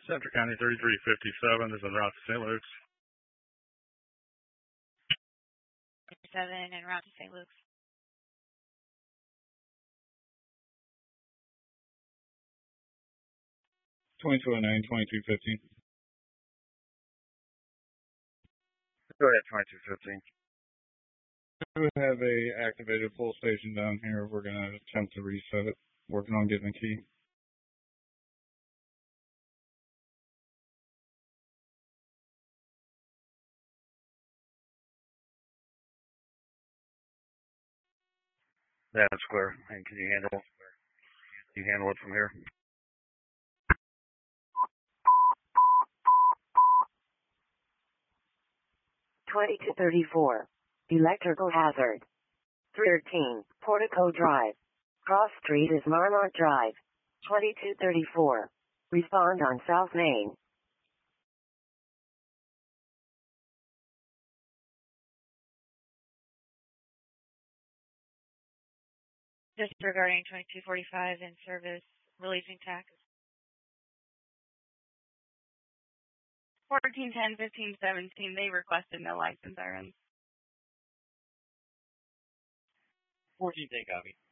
Central County 3357 is en route to St. Luke's. 7 en route to St. Luke's. (2209) 2215. Go ahead, 2215. We have a activated full station down here. We're going to attempt to reset it. Working on getting a key. That's clear. And can you handle it from here? (2234) Electrical hazard. 13 Portico Drive. Cross Street is Marmont Drive. 2234. Respond on South Main. Disregarding 2245 in service, releasing tax. 1410, 1517, they requested no license items. 1410 copy.